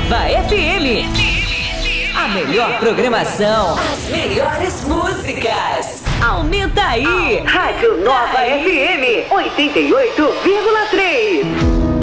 Nova FM. A melhor programação. As melhores músicas. Aumenta aí. Rádio Nova FM 88,3.